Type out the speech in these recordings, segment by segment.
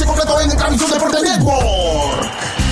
completo en Transmisión Deporte Network.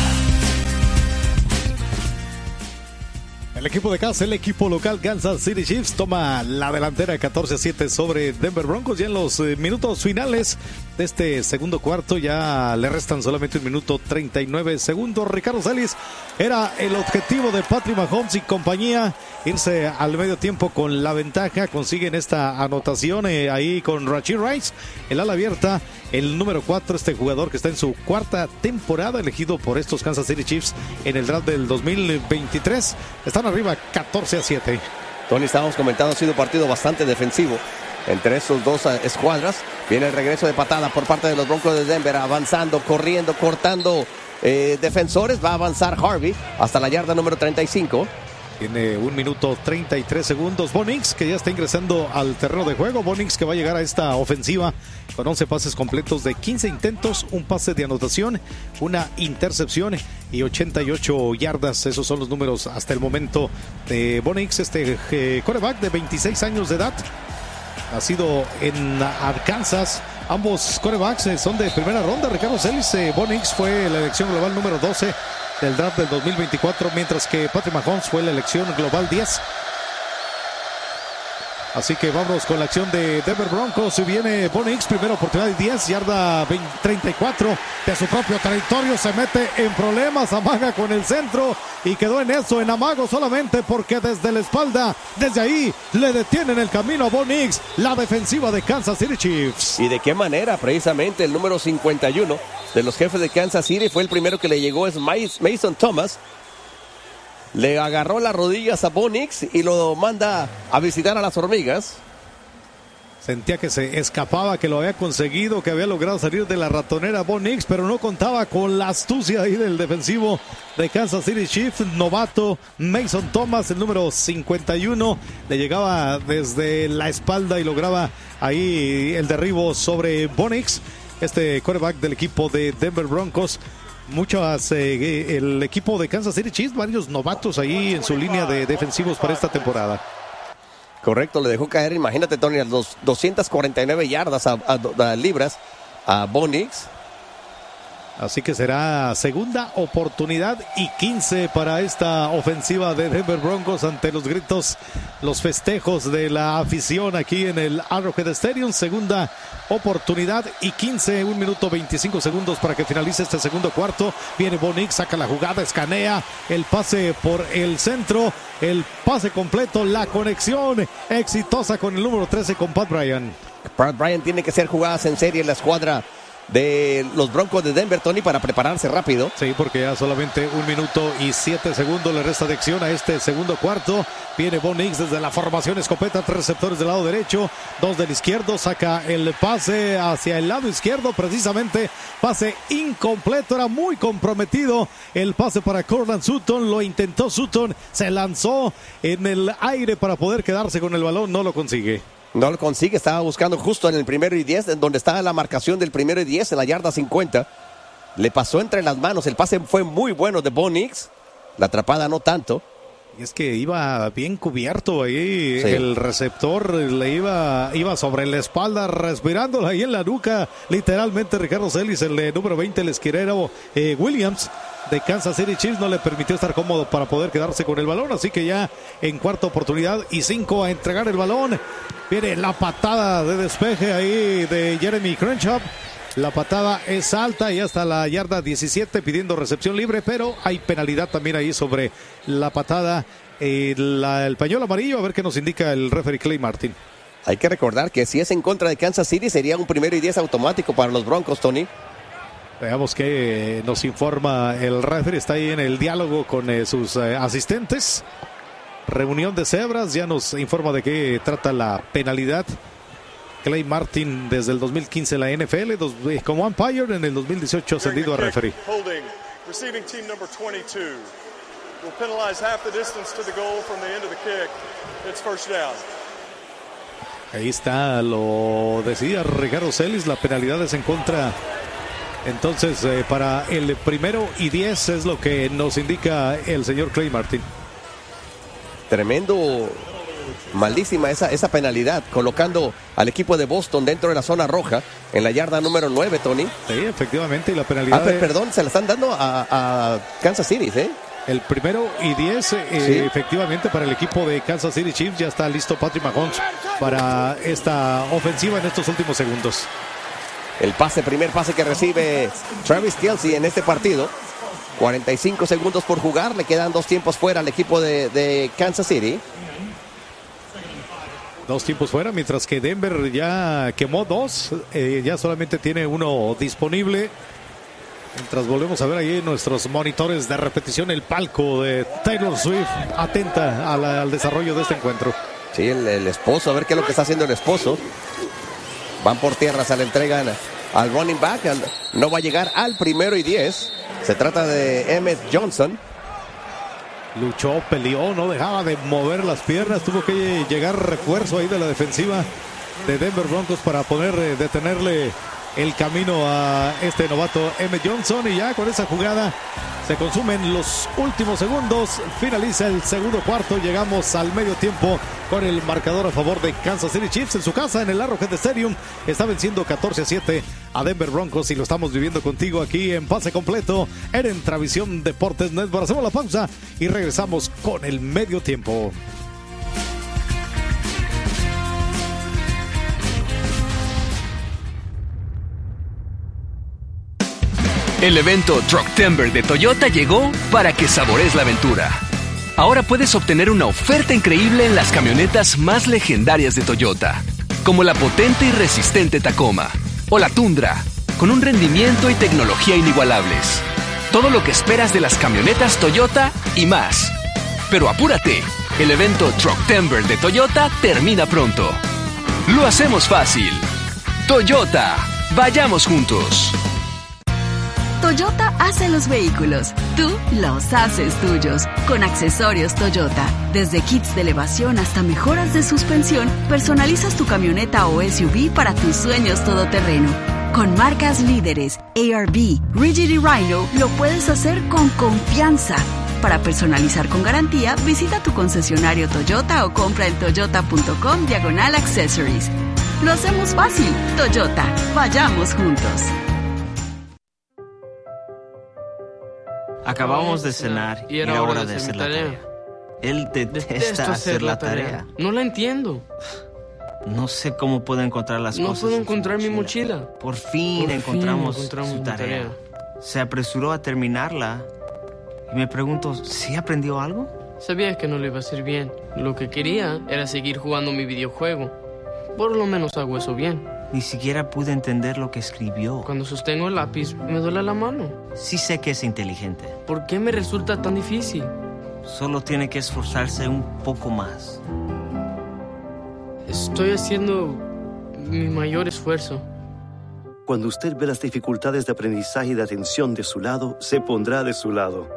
El equipo de casa, el equipo local Kansas City Chiefs toma la delantera 14-7 sobre Denver Broncos. Ya en los minutos finales de este segundo cuarto, ya le restan solamente 1 minuto 39 segundos. Ricardo Celis, era el objetivo de Patrick Mahomes y compañía irse al medio tiempo con la ventaja. Consiguen esta anotación ahí con Rashee Rice, el ala abierta, el número 4, este jugador que está en su cuarta temporada, elegido por estos Kansas City Chiefs en el draft del 2023. Están arriba 14-7. Tony, estábamos comentando, ha sido un partido bastante defensivo entre estos dos escuadras. Viene el regreso de patada por parte de los Broncos de Denver, avanzando, corriendo, cortando defensores. Va a avanzar Harvey hasta la yarda número 35. Tiene 1 minuto 33 segundos. Bo Nix, que ya está ingresando al terreno de juego. Bo Nix, que va a llegar a esta ofensiva con 11 pases completos de 15 intentos, un pase de anotación, una intercepción y 88 yardas. Esos son los números hasta el momento de Bo Nix, este quarterback de 26 años de edad, nacido en Arkansas. Ambos quarterbacks son de primera ronda. Ricardo Celis, Bo Nix fue la elección global número 12 del draft del 2024, mientras que Patrick Mahomes fue la elección global 10. Así que vamos con la acción de Denver Broncos. Viene Bo Nix, primera oportunidad de 10, yarda 34 de su propio territorio. Se mete en problemas, amaga con el centro y quedó en eso, en amago solamente porque desde la espalda, desde ahí, le detienen el camino a Bo Nix, la defensiva de Kansas City Chiefs. ¿Y de qué manera? Precisamente el número 51 de los jefes de Kansas City fue el primero que le llegó, es Mason Thomas. Le agarró las rodillas a Bo Nix y lo manda a visitar a las hormigas. Sentía que se escapaba, que lo había conseguido, que había logrado salir de la ratonera Bo Nix, pero no contaba con la astucia ahí del defensivo de Kansas City Chiefs, novato Mason Thomas, el número 51. Le llegaba desde la espalda y lograba ahí el derribo sobre Bo Nix, este quarterback del equipo de Denver Broncos. El equipo de Kansas City Chiefs, varios novatos ahí en su línea de defensivos para esta temporada. Correcto, le dejó caer, imagínate, Tony, los 249 yardas libras a Bo Nix. Así que será segunda oportunidad y 15 para esta ofensiva de Denver Broncos ante los gritos, los festejos de la afición aquí en el Arrowhead Stadium. Segunda oportunidad y 15, 1 minuto 25 segundos para que finalice este segundo cuarto. Viene Bo Nix, saca la jugada, escanea el pase por el centro, el pase completo, la conexión exitosa con el número 13 con Pat Bryant. Pat Bryant tiene que hacer jugadas en serie en la escuadra de los Broncos de Denver, Tony, para prepararse rápido. Sí, porque ya solamente 1 minuto y 7 segundos le resta de acción a este segundo cuarto. Viene Bo Nix desde la formación escopeta, 3 receptores del lado derecho, 2 del izquierdo, saca el pase hacia el lado izquierdo, precisamente pase incompleto, era muy comprometido el pase para Courtland Sutton, lo intentó Sutton, se lanzó en el aire para poder quedarse con el balón, no lo consigue. No lo consigue, estaba buscando justo en el 1º y 10, en donde estaba la marcación del 1º y 10, en la yarda 50. Le pasó entre las manos, el pase fue muy bueno de Bo Nix, la atrapada no tanto. Y es que iba bien cubierto ahí, sí. El receptor le iba sobre la espalda, respirándola ahí en la nuca, literalmente. Ricardo Celis, el número 20, el esquinero Williams de Kansas City Chiefs, no le permitió estar cómodo para poder quedarse con el balón, así que ya en cuarta oportunidad y 5 a entregar el balón. Viene la patada de despeje ahí de Jeremy Crenshaw. La patada es alta y hasta la yarda 17 pidiendo recepción libre, pero hay penalidad también ahí sobre la patada. El pañuelo amarillo, a ver qué nos indica el referee Clay Martin. Hay que recordar que si es en contra de Kansas City sería un 1º y 10 automático para los Broncos, Tony. Veamos qué nos informa el referee. Está ahí en el diálogo con sus asistentes. Reunión de cebras, ya nos informa de qué trata la penalidad. Clay Martin desde el 2015 en la NFL, como umpire, en el 2018 ascendido a referee. Holding, receiving team number 22. Will penalize half the distance to the goal from the end of the kick. It's first down. Ahí está, lo decía Ricardo Celis, la penalidad es en contra. Entonces, para el 1º y 10 es lo que nos indica el señor Clay Martin. Tremendo Malísima esa penalidad, colocando al equipo de Boston dentro de la zona roja, en la yarda número 9, Tony. Sí, efectivamente, y la penalidad... Perdón, se la están dando a Kansas City, ¿eh? El 1st y 10, ¿Sí? efectivamente, para el equipo de Kansas City Chiefs. Ya está listo Patrick Mahomes para esta ofensiva en estos últimos segundos. El primer pase que recibe Travis Kelce en este partido. 45 segundos por jugar, le quedan 2 tiempos fuera al equipo de Kansas City. 2 tiempos fuera, mientras que Denver ya quemó 2, ya solamente tiene 1 disponible. Mientras volvemos a ver ahí en nuestros monitores de repetición el palco de Taylor Swift, atenta al desarrollo de este encuentro. Sí, el esposo, a ver qué es lo que está haciendo el esposo. Van por tierra, se le entregan al running back, no va a llegar al 1st y 10. Se trata de Emmett Johnson. Luchó, peleó, no dejaba de mover las piernas. Tuvo que llegar refuerzo ahí de la defensiva de Denver Broncos para poder detenerle el camino a este novato Emmett Johnson. Y ya con esa jugada se consumen los últimos segundos. Finaliza el segundo cuarto. Llegamos al medio tiempo con el marcador a favor de Kansas City Chiefs en su casa en el Arrowhead Stadium. Está venciendo 14-7 a Denver Broncos y lo estamos viviendo contigo aquí en Pase Completo en Entravisión Deportes Network. Hacemos la pausa y regresamos con el medio tiempo. El evento Trucktember de Toyota llegó para que saborees la aventura. Ahora puedes obtener una oferta increíble en las camionetas más legendarias de Toyota, como la potente y resistente Tacoma o la Tundra, con un rendimiento y tecnología inigualables. Todo lo que esperas de las camionetas Toyota y más. Pero apúrate, el evento Trucktember de Toyota termina pronto. Lo hacemos fácil. Toyota, vayamos juntos. Toyota hace los vehículos, tú los haces tuyos, con accesorios Toyota. Desde kits de elevación hasta mejoras de suspensión, personalizas tu camioneta o SUV para tus sueños todoterreno. Con marcas líderes, ARB, Rigid y Rhino, lo puedes hacer con confianza. Para personalizar con garantía, visita tu concesionario Toyota o compra en toyota.com/accessories. Lo hacemos fácil, Toyota, vayamos juntos. Acabamos de cenar y era hora de hacer la tarea. Él detesta hacer la tarea. No la entiendo. No sé cómo puedo encontrar las cosas. No puedo encontrar mi mochila. Por fin encontramos su tarea. Se apresuró a terminarla y me pregunto, ¿sí aprendió algo? Sabía que no le iba a hacer bien. Lo que quería era seguir jugando mi videojuego. Por lo menos hago eso bien. Ni siquiera pude entender lo que escribió. Cuando sostengo el lápiz, me duele la mano. Sí sé que es inteligente. ¿Por qué me resulta tan difícil? Solo tiene que esforzarse un poco más. Estoy haciendo mi mayor esfuerzo. Cuando usted ve las dificultades de aprendizaje y de atención de su lado, se pondrá de su lado.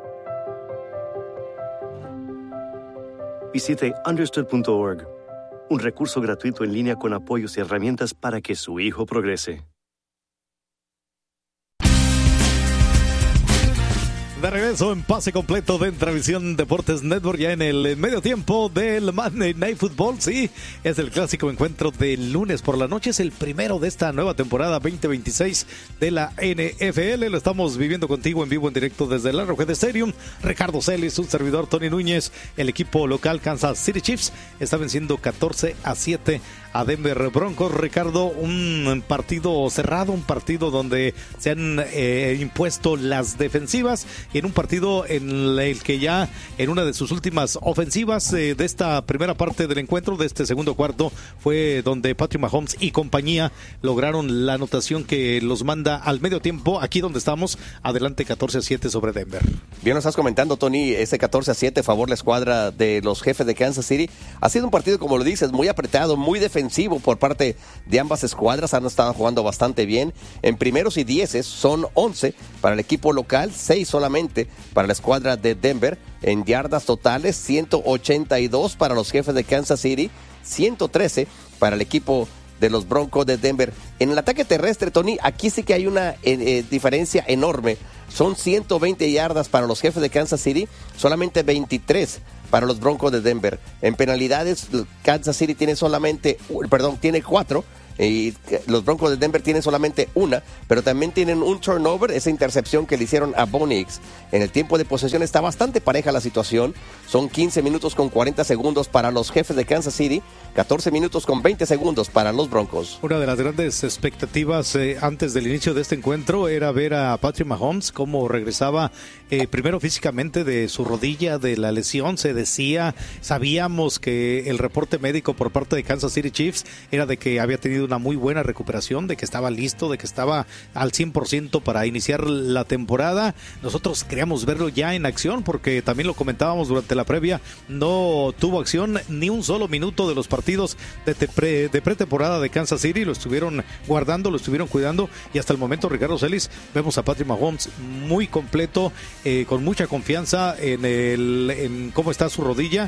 Visite understood.org. Un recurso gratuito en línea con apoyos y herramientas para que su hijo progrese. De regreso en Pase Completo de Entravisión Deportes Network, ya en el medio tiempo del Monday Night Football. Sí, es el clásico encuentro del lunes por la noche. Es el primero de esta nueva temporada 2026 de la NFL. Lo estamos viviendo contigo en vivo, en directo desde el Arrowhead Stadium. Ricardo Celis, un servidor, Tony Núñez. El equipo local Kansas City Chiefs está venciendo 14-7 a Denver Broncos. Ricardo, un partido cerrado, un partido donde se han impuesto las defensivas, y en un partido en el que ya en una de sus últimas ofensivas de esta primera parte del encuentro, de este segundo cuarto, fue donde Patrick Mahomes y compañía lograron la anotación que los manda al medio tiempo, aquí donde estamos, adelante 14-7 sobre Denver. Bien, nos estás comentando, Tony, ese 14-7 a favor la escuadra de los Jefes de Kansas City. Ha sido un partido, como lo dices, muy apretado, muy defensivo por parte de ambas escuadras. Han estado jugando bastante bien. En primeros y 10 son 11 para el equipo local, 6 solamente para la escuadra de Denver. En yardas totales, 182 para los Jefes de Kansas City, 113 para el equipo de los Broncos de Denver. En el ataque terrestre, Tony, aquí sí que hay una diferencia enorme. Son 120 yardas para los Jefes de Kansas City, solamente 23 para los Broncos de Denver. En penalidades, Kansas City tiene 4. Y los Broncos de Denver tienen solamente una, pero también tienen un turnover, esa intercepción que le hicieron a Bo Nix. En el tiempo de posesión está bastante pareja la situación. Son 15 minutos con 40 segundos para los Jefes de Kansas City, 14 minutos con 20 segundos para los Broncos. Una de las grandes expectativas antes del inicio de este encuentro era ver a Patrick Mahomes cómo regresaba primero físicamente de su rodilla, de la lesión. Sabíamos que el reporte médico por parte de Kansas City Chiefs era de que había tenido una muy buena recuperación, de que estaba listo, de que estaba al 100% para iniciar la temporada. Nosotros queríamos verlo ya en acción porque también lo comentábamos durante la previa, no tuvo acción ni un solo minuto de los partidos de pretemporada de Kansas City. Lo estuvieron guardando, lo estuvieron cuidando y hasta el momento, Ricardo Celis, vemos a Patrick Mahomes muy completo, con mucha confianza en cómo está su rodilla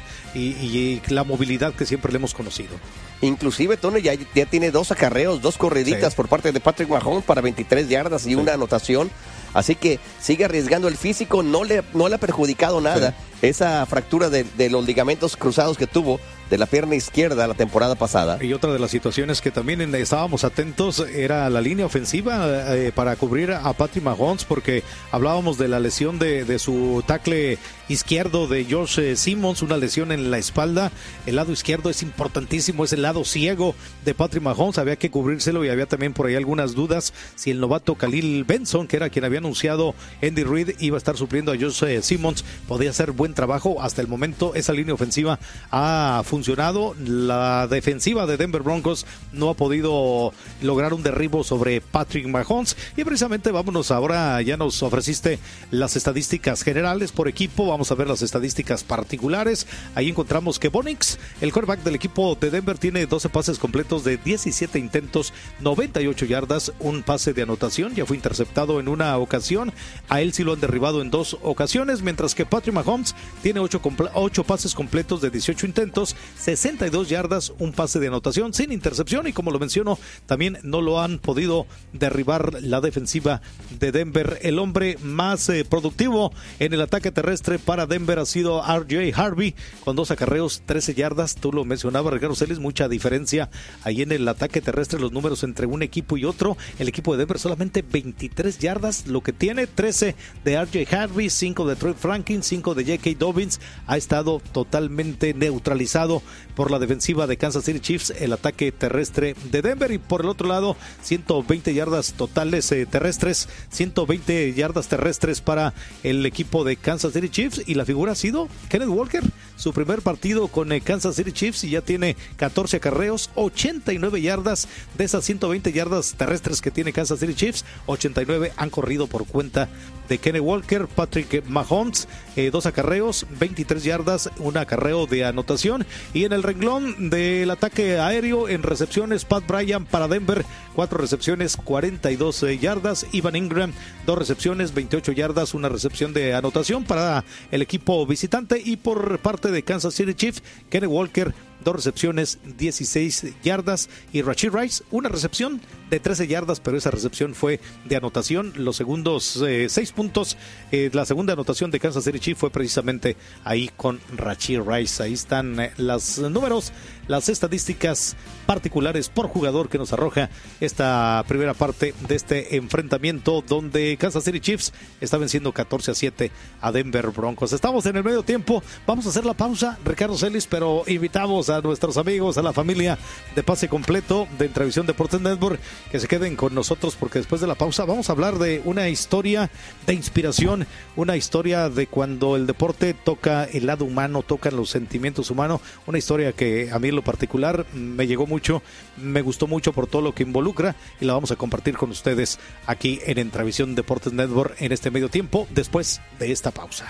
y la movilidad que siempre le hemos conocido. Inclusive, Tony, ya tiene 2 acarreos, 2 corriditas por parte de Patrick Mahomes para 23 yardas y una anotación. Así que sigue arriesgando el físico, no le ha perjudicado nada esa fractura de los ligamentos cruzados que tuvo de la pierna izquierda la temporada pasada. Y otra de las situaciones que también estábamos atentos era la línea ofensiva para cubrir a Patrick Mahomes, porque hablábamos de la lesión de su tackle izquierdo de Josh Simmons, una lesión en la espalda. El lado izquierdo es importantísimo, es el lado ciego de Patrick Mahomes, había que cubrírselo y había también por ahí algunas dudas si el novato Khalil Benson, que era quien había anunciado Andy Reid, iba a estar supliendo a Josh Simmons. Podía hacer buen trabajo. Hasta el momento esa línea ofensiva ha funcionado. La defensiva de Denver Broncos no ha podido lograr un derribo sobre Patrick Mahomes. Y precisamente vámonos ahora, ya nos ofreciste las estadísticas generales por equipo, vamos a ver las estadísticas particulares. Ahí encontramos que Bo Nix, el quarterback del equipo de Denver, tiene 12 pases completos de 17 intentos, 98 yardas, un pase de anotación, ya fue interceptado en una ocasión, a él sí lo han derribado en 2 ocasiones, mientras que Patrick Mahomes tiene 8 pases completos de 18 intentos, 62 yardas, un pase de anotación sin intercepción, y como lo menciono, también no lo han podido derribar la defensiva de Denver. El hombre más productivo en el ataque terrestre para Denver ha sido R.J. Harvey, con 2 acarreos, 13 yardas. Tú lo mencionabas, Ricardo Celis, mucha diferencia ahí en el ataque terrestre, los números entre un equipo y otro. El equipo de Denver solamente 23 yardas, lo que tiene 13 de R.J. Harvey, 5 de Troy Franklin, 5 de J.K. Dobbins. Ha estado totalmente neutralizado por la defensiva de Kansas City Chiefs el ataque terrestre de Denver. Y por el otro lado, 120 yardas totales terrestres, 120 yardas terrestres para el equipo de Kansas City Chiefs, y la figura ha sido Kenneth Walker, su primer partido con Kansas City Chiefs, y ya tiene 14 acarreos, 89 yardas. De esas 120 yardas terrestres que tiene Kansas City Chiefs, 89 han corrido por cuenta de Kenneth Walker. Patrick Mahomes, 2 acarreos, 23 yardas, un acarreo de anotación. Y en el renglón del ataque aéreo, en recepciones, Pat Bryant para Denver, 4 recepciones, 42 yardas. Evan Ingram, 2 recepciones, 28 yardas, una recepción de anotación para el equipo visitante. Y por parte de Kansas City Chiefs, Kenneth Walker, 2 recepciones, 16 yardas, y Rashee Rice, una recepción de 13 yardas, pero esa recepción fue de anotación. Los segundos 6 puntos, la segunda anotación de Kansas City Chiefs fue precisamente ahí con Rashee Rice. Ahí están los números, las estadísticas particulares por jugador que nos arroja esta primera parte de este enfrentamiento, donde Kansas City Chiefs está venciendo 14-7 a Denver Broncos. Estamos en el medio tiempo, vamos a hacer la pausa, Ricardo Celis, pero invitamos a nuestros amigos, a la familia de Pase Completo de Entrevisión Deportes Network, que se queden con nosotros, porque después de la pausa vamos a hablar de una historia de inspiración, una historia de cuando el deporte toca el lado humano, toca los sentimientos humanos, una historia que a mí en lo particular me llegó mucho, me gustó mucho por todo lo que involucra, y la vamos a compartir con ustedes aquí en Entrevisión Deportes Network en este medio tiempo, después de esta pausa.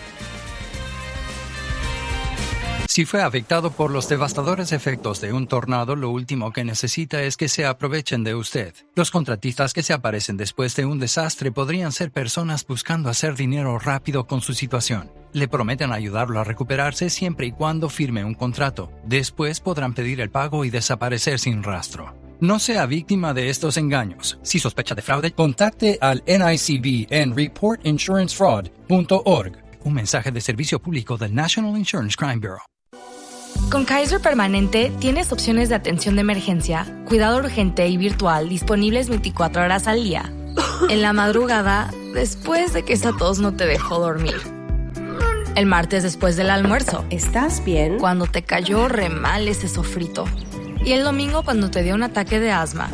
Si fue afectado por los devastadores efectos de un tornado, lo último que necesita es que se aprovechen de usted. Los contratistas que se aparecen después de un desastre podrían ser personas buscando hacer dinero rápido con su situación. Le prometen ayudarlo a recuperarse siempre y cuando firme un contrato. Después podrán pedir el pago y desaparecer sin rastro. No sea víctima de estos engaños. Si sospecha de fraude, contacte al NICB en reportinsurancefraud.org. Un mensaje de servicio público del National Insurance Crime Bureau. Con Kaiser Permanente tienes opciones de atención de emergencia, cuidado urgente y virtual disponibles 24 horas al día. En la madrugada, después de que esa tos no te dejó dormir. El martes después del almuerzo. ¿Estás bien? Cuando te cayó re mal ese sofrito. Y el domingo cuando te dio un ataque de asma.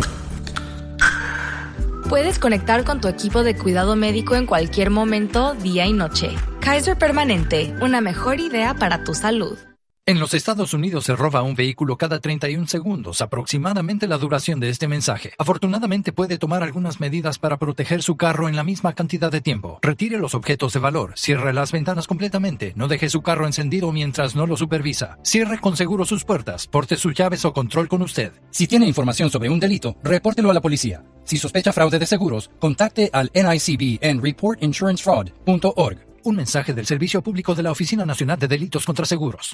Puedes conectar con tu equipo de cuidado médico en cualquier momento, día y noche. Kaiser Permanente, una mejor idea para tu salud. En los Estados Unidos se roba un vehículo cada 31 segundos, aproximadamente la duración de este mensaje. Afortunadamente puede tomar algunas medidas para proteger su carro en la misma cantidad de tiempo. Retire los objetos de valor, cierre las ventanas completamente, no deje su carro encendido mientras no lo supervisa. Cierre con seguro sus puertas, porte sus llaves o control con usted. Si tiene información sobre un delito, repórtelo a la policía. Si sospecha fraude de seguros, contacte al NICB en reportinsurancefraud.org. Un mensaje del Servicio Público de la Oficina Nacional de Delitos contra Seguros.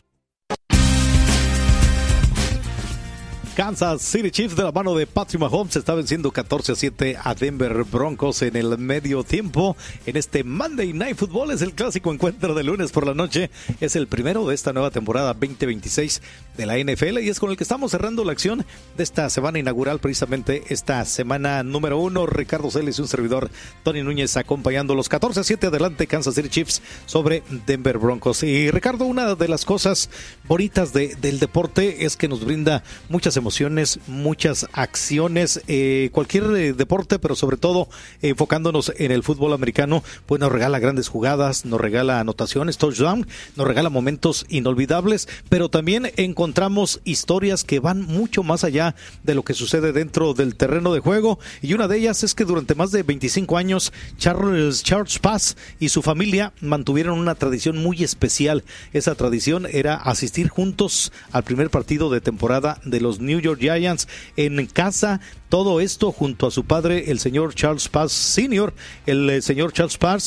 Kansas City Chiefs de la mano de Patrick Mahomes está venciendo 14-7 a Denver Broncos en el medio tiempo. En este Monday Night Football es el clásico encuentro de lunes por la noche. Es el primero de esta nueva temporada 2026 de la NFL y es con el que estamos cerrando la acción de esta semana inaugural, precisamente esta semana número 1. Ricardo Celis y un servidor, Tony Núñez, acompañando los 14-7 adelante Kansas City Chiefs sobre Denver Broncos. Y Ricardo, una de las cosas bonitas del deporte es que nos brinda muchas emociones, muchas acciones, cualquier deporte, pero sobre todo enfocándonos en el fútbol americano, pues nos regala grandes jugadas, nos regala anotaciones, touchdown, nos regala momentos inolvidables, pero también encontramos historias que van mucho más allá de lo que sucede dentro del terreno de juego, y una de ellas es que durante más de 25 años Charles Paz y su familia mantuvieron una tradición muy especial. Esa tradición era asistir juntos al primer partido de temporada de los New York Giants en casa. Todo esto junto a su padre, el señor Charles Paz Sr., el señor Charles Paz,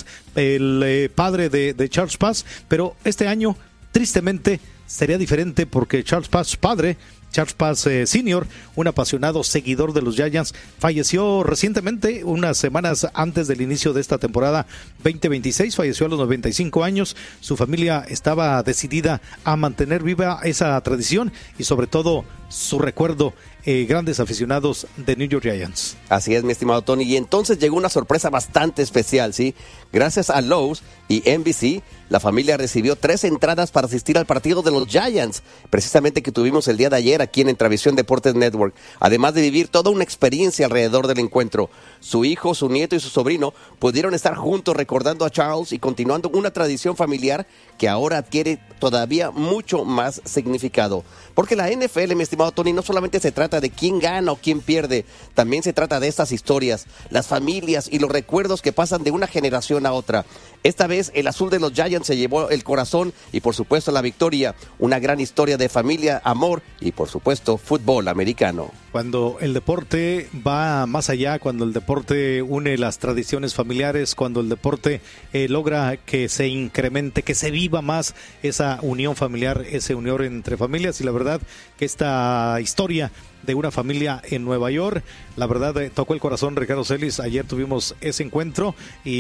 el padre de Charles Paz. Pero este año, tristemente, sería diferente porque Charles Paz padre, Charles Paz Sr., un apasionado seguidor de los Giants, falleció recientemente, unas semanas antes del inicio de esta temporada 2026, falleció a los 95 años. Su familia estaba decidida a mantener viva esa tradición y sobre todo su recuerdo, grandes aficionados de New York Giants. Así es, mi estimado Tony, y entonces llegó una sorpresa bastante especial, ¿sí? Gracias a Lowe's y NBC, la familia recibió 3 entradas para asistir al partido de los Giants, precisamente que tuvimos el día de ayer aquí en Entravisión Deportes Network, además de vivir toda una experiencia alrededor del encuentro. Su hijo, su nieto y su sobrino pudieron estar juntos recordando a Charles y continuando una tradición familiar que ahora adquiere todavía mucho más significado. Porque la NFL, mi estimado Tony, no solamente se trata de quién gana o quién pierde, también se trata de estas historias, las familias y los recuerdos que pasan de una generación a otra. Esta vez el azul de los Giants se llevó el corazón y por supuesto la victoria, una gran historia de familia, amor y por supuesto fútbol americano. Cuando el deporte va más allá, cuando el deporte une las tradiciones familiares, cuando el deporte logra que se incremente, que se viva más esa unión familiar, esa unión entre familias, y la verdad que esta historia de una familia en Nueva York, la verdad tocó el corazón, Ricardo Celis. Ayer tuvimos ese encuentro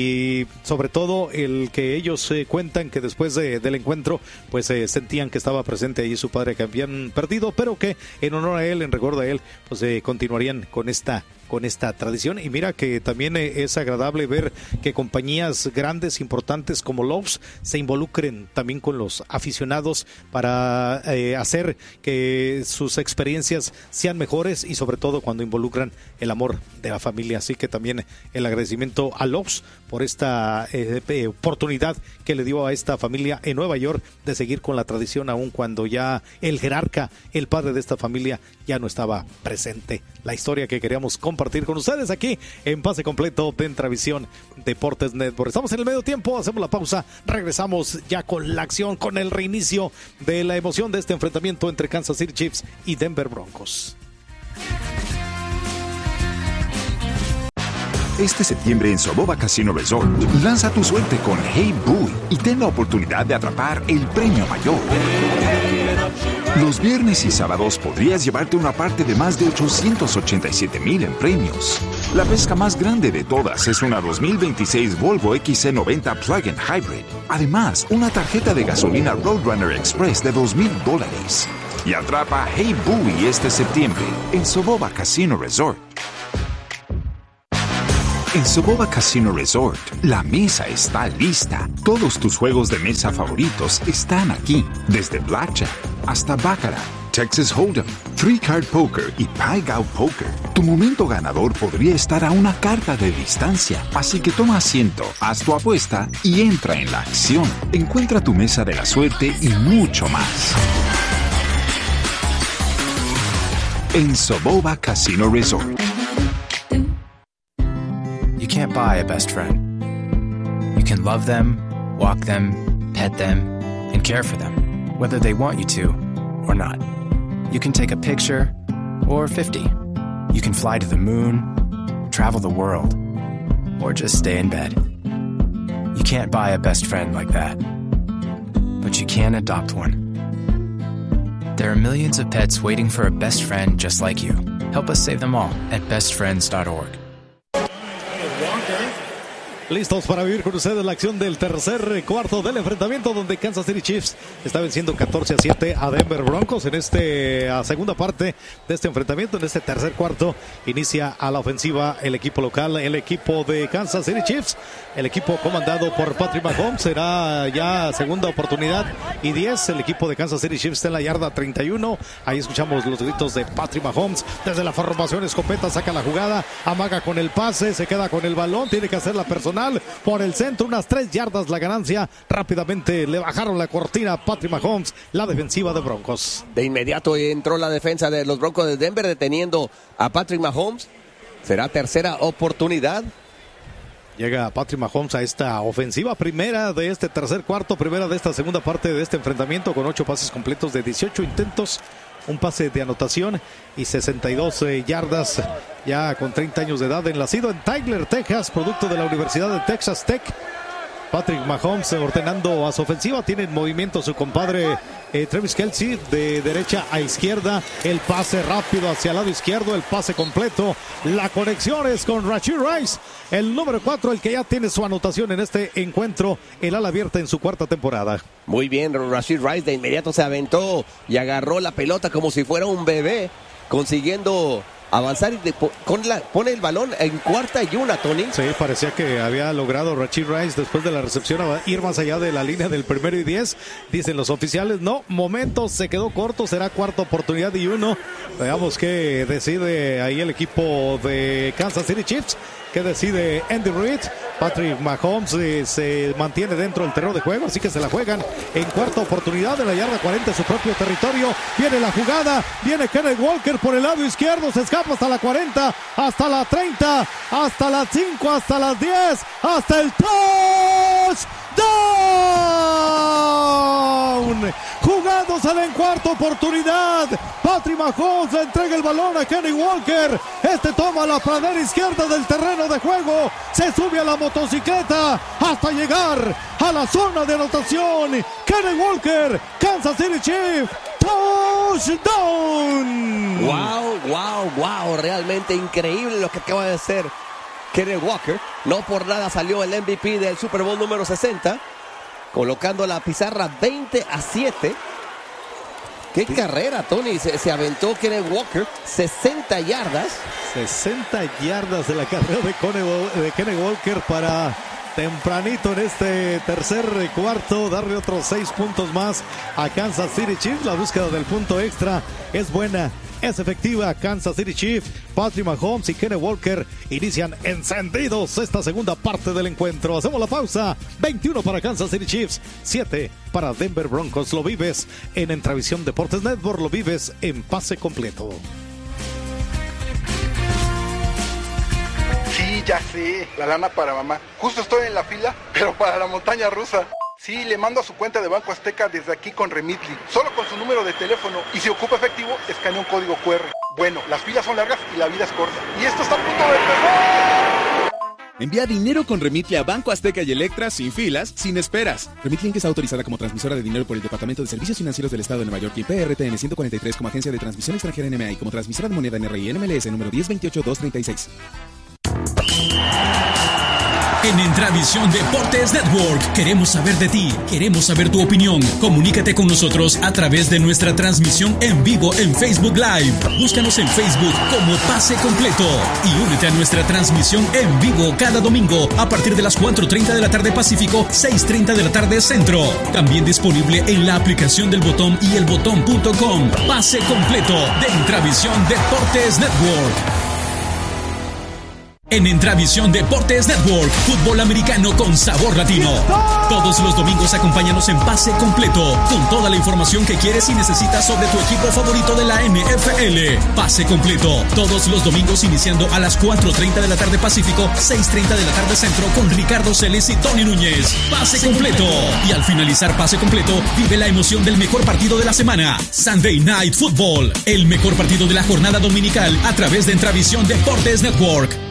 y sobre todo el que ellos cuentan que después del encuentro pues sentían que estaba presente ahí su padre, que habían perdido, pero que en honor a él, en recuerdo a él, pues continuarían con esta tradición. Y mira que también es agradable ver que compañías grandes, importantes como Lowe's se involucren también con los aficionados para hacer que sus experiencias sean mejores y sobre todo cuando involucran el amor de la familia. Así que también el agradecimiento a Lowe's por esta oportunidad que le dio a esta familia en Nueva York de seguir con la tradición aun cuando ya el jerarca, el padre de esta familia, ya no estaba presente. La historia que queríamos compartir con ustedes aquí en Pase Completo de Entravisión Deportes Network. Estamos en el medio tiempo, hacemos la pausa, regresamos ya con la acción, con el reinicio de la emoción de este enfrentamiento entre Kansas City Chiefs y Denver Broncos. Este septiembre en Soboba Casino Resort, lanza tu suerte con Hey Boy y ten la oportunidad de atrapar el premio mayor. Los viernes y sábados podrías llevarte una parte de más de 887,000 en premios. La pesca más grande de todas es una 2026 Volvo XC90 Plug-in Hybrid. Además, una tarjeta de gasolina Roadrunner Express de $2,000. Y atrapa Hey Bowie este septiembre en Soboba Casino Resort. En Soboba Casino Resort, la mesa está lista. Todos tus juegos de mesa favoritos están aquí. Desde Blackjack hasta Baccarat, Texas Hold'em, Three Card Poker y Pai Gow Poker. Tu momento ganador podría estar a una carta de distancia. Así que toma asiento, haz tu apuesta y entra en la acción. Encuentra tu mesa de la suerte y mucho más. En Soboba Casino Resort. You can't buy a best friend. You can love them, walk them, pet them, and care for them, whether they want you to or not. You can take a picture or 50. You can fly to the moon, travel the world, or just stay in bed. You can't buy a best friend like that, but you can adopt one. There are millions of pets waiting for a best friend just like you. Help us save them all at bestfriends.org. Listos para vivir con ustedes la acción del tercer cuarto del enfrentamiento, donde Kansas City Chiefs está venciendo 14-7 a Denver Broncos. En a segunda parte de este enfrentamiento, en este tercer cuarto, inicia a la ofensiva el equipo local, el equipo de Kansas City Chiefs. El equipo comandado por Patrick Mahomes será ya segunda oportunidad y 10. El equipo de Kansas City Chiefs está en la yarda 31. Ahí escuchamos los gritos de Patrick Mahomes. Desde la formación escopeta saca la jugada, amaga con el pase, se queda con el balón, tiene que hacer la personal por el centro, unas 3 yardas la ganancia. Rápidamente le bajaron la cortina a Patrick Mahomes, la defensiva de Broncos. De inmediato entró la defensa de los Broncos de Denver deteniendo a Patrick Mahomes. Será tercera oportunidad. Llega Patrick Mahomes a esta ofensiva, primera de este tercer cuarto, primera de esta segunda parte de este enfrentamiento, con 8 pases completos de 18 intentos, un pase de anotación y 62 yardas, ya con 30 años de edad, nacido en Tyler, Texas, producto de la Universidad de Texas Tech. Patrick Mahomes ordenando a su ofensiva, tiene en movimiento su compadre Travis Kelce de derecha a izquierda, el pase rápido hacia el lado izquierdo, el pase completo, la conexión es con Rashee Rice, el número 4, el que ya tiene su anotación en este encuentro, el ala abierta en su cuarta temporada. Muy bien, Rashee Rice de inmediato se aventó y agarró la pelota como si fuera un bebé, consiguiendo avanzar y pone el balón en 4ª, Tony. Sí, parecía que había logrado Rashee Rice después de la recepción a ir más allá de la línea del 1º y 10. Dicen los oficiales, no, momento, se quedó corto, será cuarta oportunidad y 1. Veamos qué decide ahí el equipo de Kansas City Chiefs. ¿Qué decide Andy Reid? Patrick Mahomes se mantiene dentro del terreno de juego, así que se la juegan en cuarta oportunidad de la yarda 40 en su propio territorio. Viene la jugada, viene Kenneth Walker por el lado izquierdo, se escapa hasta la 40, hasta la 30, hasta las 5, hasta las 10, hasta el touchdown. Jugándosela en cuarta oportunidad, Patrick Mahomes le entrega el balón a Kenny Walker. Este toma la pradera izquierda del terreno de juego, se sube a la motocicleta hasta llegar a la zona de anotación. Kenny Walker, Kansas City Chiefs, touchdown. Wow, realmente increíble lo que acaba de hacer Kenny Walker. No por nada salió el MVP del Super Bowl número 60, colocando la pizarra 20-7. ¡Qué carrera, Tony! Se aventó Kenneth Walker, 60 yardas. 60 yardas de la carrera de Kenneth Walker para tempranito en este tercer cuarto darle otros 6 puntos más a Kansas City Chiefs. La búsqueda del punto extra es buena, es efectiva. Kansas City Chiefs, Patrick Mahomes y Kenneth Walker inician encendidos esta segunda parte del encuentro. Hacemos la pausa. 21 para Kansas City Chiefs, 7 para Denver Broncos. Lo vives en Entravisión Deportes Network, lo vives en pase completo. Sí, ya sé, la lana para mamá. Justo estoy en la fila, pero para la montaña rusa. Sí, le mando a su cuenta de Banco Azteca desde aquí con Remitly, solo con su número de teléfono, y si ocupa efectivo, escanea un código QR. Bueno, las filas son largas y la vida es corta. Y esto está a punto de empezar. Envía dinero con Remitly a Banco Azteca y Electra sin filas, sin esperas. Remitly Inc. está autorizada como transmisora de dinero por el Departamento de Servicios Financieros del Estado de Nueva York y PRTN 143 como agencia de transmisión extranjera NMA y como transmisora de moneda NRI NMLS número 1028236. En Entravisión Deportes Network queremos saber de ti, queremos saber tu opinión. Comunícate con nosotros a través de nuestra transmisión en vivo en Facebook Live. Búscanos en Facebook como Pase Completo y únete a nuestra transmisión en vivo cada domingo a partir de las 4:30 de la tarde Pacífico, 6:30 de la tarde Centro. También disponible en la aplicación del Botón y elbotón.com. Pase Completo de Entravisión Deportes Network. En Entravisión Deportes Network, fútbol americano con sabor latino. Todos los domingos acompáñanos en Pase Completo, con toda la información que quieres y necesitas sobre tu equipo favorito de la NFL. Pase Completo, todos los domingos iniciando a las 4:30 de la tarde Pacífico, 6:30 de la tarde Centro, con Ricardo Celes y Tony Núñez. Pase Completo. Y al finalizar Pase Completo, vive la emoción del mejor partido de la semana, Sunday Night Football, el mejor partido de la jornada dominical a través de Entravisión Deportes Network.